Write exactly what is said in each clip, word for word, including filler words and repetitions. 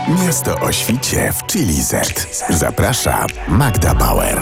Miasto o świcie w Chili Z. Zaprasza Magda Bauer.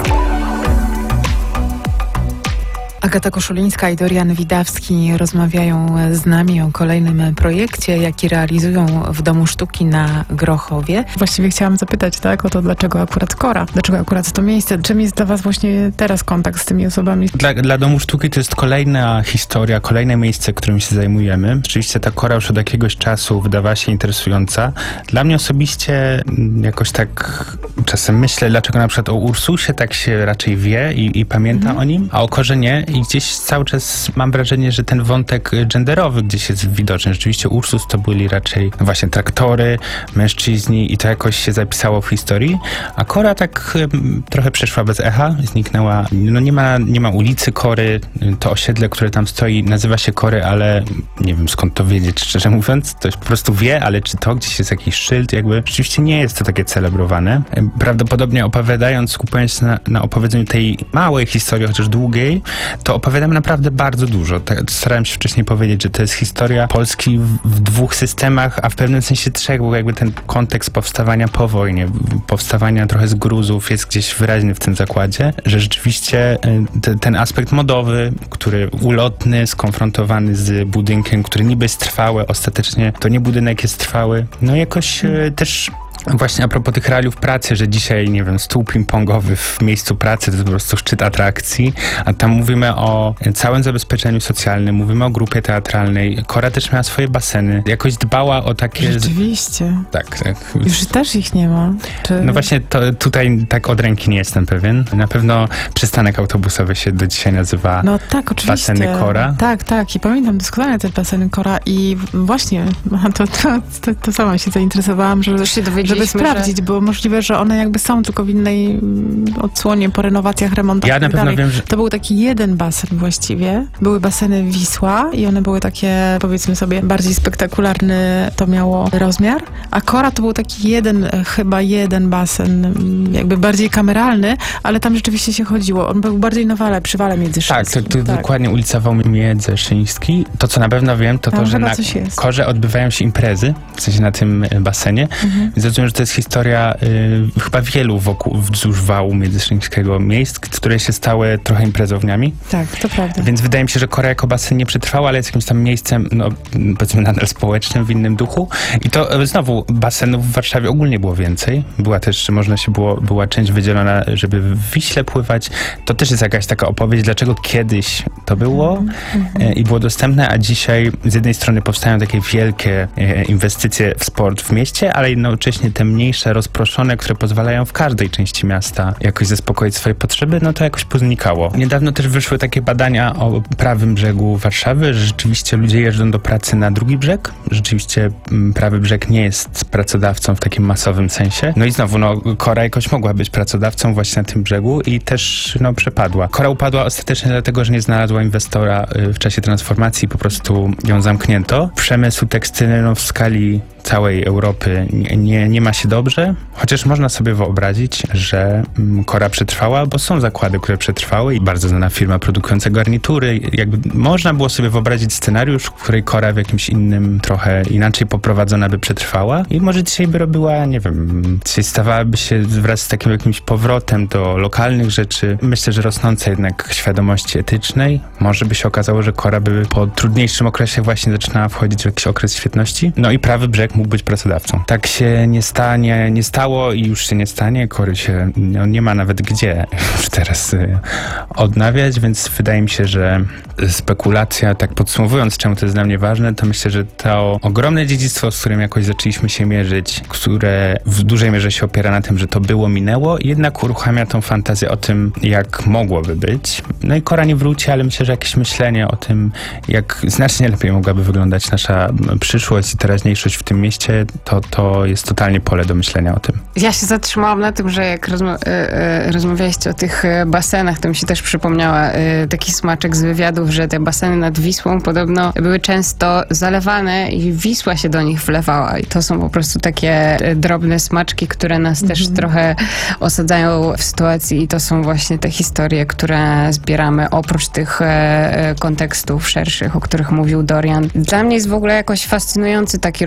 Agata Koszulińska i Dorian Widawski rozmawiają z nami o kolejnym projekcie, jaki realizują w Domu Sztuki na Grochowie. Właściwie chciałam zapytać, tak, o to, dlaczego akurat Kora? Dlaczego akurat to miejsce? Czym jest dla was właśnie teraz kontakt z tymi osobami? Dla, dla Domu Sztuki to jest kolejna historia, kolejne miejsce, którym się zajmujemy. Rzeczywiście ta Kora już od jakiegoś czasu wydawała się interesująca. Dla mnie osobiście jakoś tak czasem myślę, dlaczego na przykład o Ursusie tak się raczej wie i, i pamięta mm. o nim, a o Korze nie. I gdzieś cały czas mam wrażenie, że ten wątek genderowy gdzieś jest widoczny. Rzeczywiście Ursus to byli raczej właśnie traktory, mężczyźni i to jakoś się zapisało w historii. A Kora tak um, trochę przeszła bez echa, zniknęła. No nie ma, nie ma ulicy Kory. To osiedle, które tam stoi, nazywa się Kory, ale nie wiem skąd to wiedzieć, szczerze mówiąc. Ktoś po prostu wie, ale czy to gdzieś jest jakiś szyld, jakby rzeczywiście nie jest to takie celebrowane. Prawdopodobnie opowiadając, skupiając się na, na opowiedzeniu tej małej historii, chociaż długiej, to opowiadamy naprawdę bardzo dużo. Tak, starałem się wcześniej powiedzieć, że to jest historia Polski w, w dwóch systemach, a w pewnym sensie trzech, bo jakby ten kontekst powstawania po wojnie, powstawania trochę z gruzów jest gdzieś wyraźny w tym zakładzie, że rzeczywiście te, ten aspekt modowy, który ulotny, skonfrontowany z budynkiem, który niby jest trwały, ostatecznie to nie budynek jest trwały. No jakoś hmm. też właśnie a propos tych realiów pracy, że dzisiaj, nie wiem, stół ping-pongowy w miejscu pracy to jest po prostu szczyt atrakcji, a tam mówimy o całym zabezpieczeniu socjalnym, mówimy o grupie teatralnej. Kora też miała swoje baseny. Jakoś dbała o takie... Rzeczywiście. Tak, tak. Już też ich nie ma. Czy... No właśnie to, tutaj tak od ręki nie jestem pewien. Na pewno przystanek autobusowy się do dzisiaj nazywa No tak, oczywiście. Baseny Kora. Tak, tak. I pamiętam doskonale te baseny Kora i właśnie to, to, to, to sama się zainteresowałam, że się dowiedzieć. Żeby sprawdzić, że... bo możliwe, że one jakby są tylko w innej odsłonie po renowacjach, remontach. Ja na pewno dalej. wiem, że... To był taki jeden basen właściwie. Były baseny Wisła i one były takie, powiedzmy sobie, bardziej spektakularny to miało rozmiar, a Kora to był taki jeden, chyba jeden basen, jakby bardziej kameralny, ale tam rzeczywiście się chodziło. On był bardziej na wale, przy wale Międzyszyńskim. Tak, to, to tak. dokładnie ulica Międzyszyński. To, co na pewno wiem, to tam to, że na Korze odbywają się imprezy, w sensie na tym basenie. Mhm. Więc rozumiem, że to jest historia y, chyba wielu wokół, wzdłuż wału międzyszyńskiego miejsc, które się stały trochę imprezowniami. Tak, to prawda. Więc wydaje mi się, że Kora jako basen nie przetrwała, ale jest jakimś tam miejscem, no powiedzmy nadal społecznym, w innym duchu. I to y, znowu basenów w Warszawie ogólnie było więcej. Była też, można się było, była część wydzielona, żeby w Wiśle pływać. To też jest jakaś taka opowieść, dlaczego kiedyś to było mm-hmm. y, i było dostępne, a dzisiaj z jednej strony powstają takie wielkie y, inwestycje w sport w mieście, ale jednocześnie te mniejsze, rozproszone, które pozwalają w każdej części miasta jakoś zaspokoić swoje potrzeby, no to jakoś poznikało. Niedawno też wyszły takie badania o prawym brzegu Warszawy, że rzeczywiście ludzie jeżdżą do pracy na drugi brzeg. Rzeczywiście prawy brzeg nie jest pracodawcą w takim masowym sensie. No i znowu, no Kora jakoś mogła być pracodawcą właśnie na tym brzegu i też, no, przepadła. Kora upadła ostatecznie dlatego, że nie znalazła inwestora w czasie transformacji, po prostu ją zamknięto. Przemysł tekstylny, no, w skali całej Europy nie, nie, nie ma się dobrze, chociaż można sobie wyobrazić, że Kora przetrwała, bo są zakłady, które przetrwały i bardzo znana firma produkująca garnitury. Jakby można było sobie wyobrazić scenariusz, w której Kora w jakimś innym, trochę inaczej poprowadzona by przetrwała i może dzisiaj by robiła, nie wiem, dzisiaj stawałaby się wraz z takim jakimś powrotem do lokalnych rzeczy. Myślę, że rosnącej jednak świadomości etycznej. Może by się okazało, że Kora by po trudniejszym okresie właśnie zaczynała wchodzić w jakiś okres świetności. No i prawy brzeg mógł być pracodawcą. Tak się nie stanie, nie stało i już się nie stanie. Kory się no, nie ma nawet gdzie już teraz y, odnawiać, więc wydaje mi się, że spekulacja, tak podsumowując, czemu to jest dla mnie ważne, to myślę, że to ogromne dziedzictwo, z którym jakoś zaczęliśmy się mierzyć, które w dużej mierze się opiera na tym, że to było, minęło, jednak uruchamia tą fantazję o tym, jak mogłoby być. No i Kora nie wróci, ale myślę, że jakieś myślenie o tym, jak znacznie lepiej mogłaby wyglądać nasza przyszłość i teraźniejszość w tym mieście, to, to jest totalnie pole do myślenia o tym. Ja się zatrzymałam na tym, że jak rozma- y, y, rozmawialiście o tych basenach, to mi się też przypomniała y, taki smaczek z wywiadów, że te baseny nad Wisłą podobno były często zalewane i Wisła się do nich wlewała. I to są po prostu takie drobne smaczki, które nas mm-hmm. też trochę osadzają w sytuacji i to są właśnie te historie, które zbieramy oprócz tych e, kontekstów szerszych, o których mówił Dorian. Dla mnie jest w ogóle jakoś fascynujący taki rodzaj pracy,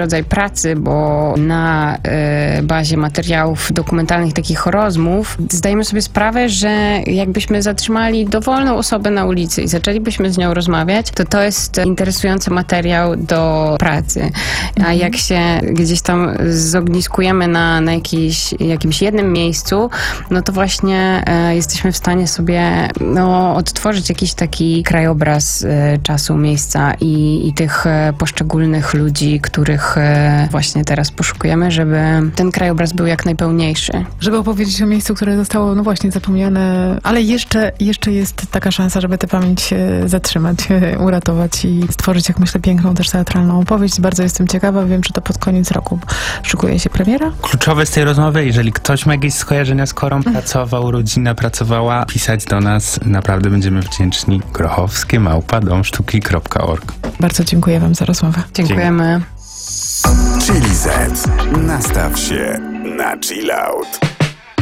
pracy, bo na y, bazie materiałów dokumentalnych, takich rozmów, zdajemy sobie sprawę, że jakbyśmy zatrzymali dowolną osobę na ulicy i zaczęlibyśmy z nią rozmawiać, to to jest interesujący materiał do pracy. A jak się gdzieś tam zogniskujemy na, na jakiejś, jakimś jednym miejscu, no to właśnie e, jesteśmy w stanie sobie no, odtworzyć jakiś taki krajobraz e, czasu, miejsca i, i tych e, poszczególnych ludzi, których e, właśnie teraz poszukujemy, żeby ten krajobraz był jak najpełniejszy. Żeby opowiedzieć o miejscu, które zostało, no właśnie, zapomniane, ale jeszcze, jeszcze jest taka szansa, żeby tę pamięć e, zatrzymać, e, uratować i stworzyć, jak myślę, piękną też teatralną opowieść. Bardzo jestem ciekawa, wiem, że to pod koniec roku szykuje się premiera. Kluczowe z tej rozmowy, jeżeli ktoś ma jakieś skojarzenia z Korą, pracował, rodzina pracowała, pisać do nas, naprawdę będziemy wdzięczni. Grochowskie małpa domsztuki kropka org. Bardzo dziękuję wam za rozmowę. Dziękujemy. Chili Z. Nastaw się na chill out.